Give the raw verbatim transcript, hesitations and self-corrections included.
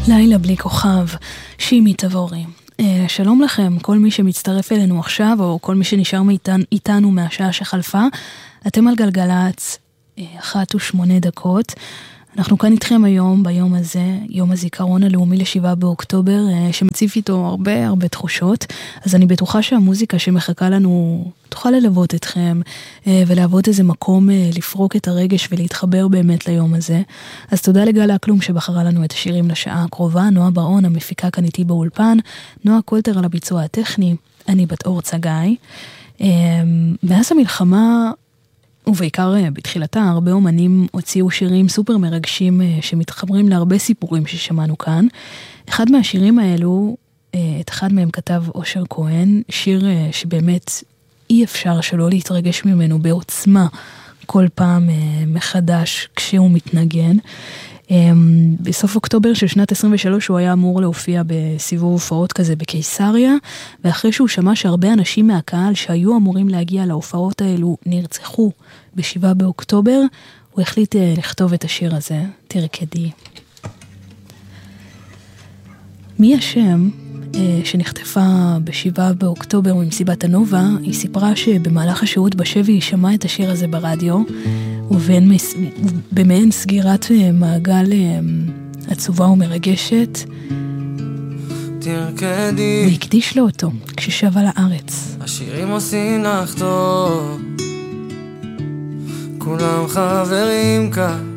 לילה בלי כוכב, שימי תבורי. אה, שלום לכם, כל מי שמצטרף אלינו עכשיו, או כל מי שנשאר מאיתן, איתנו מהשעה שחלפה. אתם על גלגלץ, אה, אחת ושמונה דקות. אנחנו כאן איתכם היום, ביום הזה, יום הזיכרון הלאומי לשבעה באוקטובר, אה, שמציף איתו הרבה הרבה תחושות. אז אני בטוחה שהמוזיקה שמחכה לנו תוכל ללוות אתכם, אה, ולהוות איזה מקום אה, לפרוק את הרגש ולהתחבר באמת ליום הזה. אז תודה לגל אקלום שבחרה לנו את השירים לשעה הקרובה, נועה ברון המפיקה כאן איתי באולפן, נועה קולטר על הביצוע הטכני, אני בת אור צגאי. אה, מאז המלחמה, ובעיקר בתחילתה, הרבה אומנים הוציאו שירים סופר מרגשים שמתחברים להרבה סיפורים ששמענו כאן. אחד מהשירים האלו, את אחד מהם כתב אושר כהן, שיר שבאמת אי אפשר שלא להתרגש ממנו בעוצמה כל פעם מחדש כשהוא מתנגן. בסוף אוקטובר של שנת עשרים ושלוש הוא היה אמור להופיע בסיבוב הופעות כזה בקיסריה, ואחרי שהוא שמע שהרבה אנשים מהקהל שהיו אמורים להגיע להופעות האלו נרצחו בשבעה באוקטובר, הוא החליט לכתוב את השיר הזה, תרקדי. מי השם שנחטפה בשבעה באוקטובר ממסיבת הנובה, היא סיפרה שבמהלך השהות בשבי היא שמעה את השיר הזה ברדיו, ובמעין סגירת מעגל עצובה ומרגשת, תרקדי, והקדיש לו אותו כששב על הארץ. השירים עושים לך טוב, כולם חברים כאן,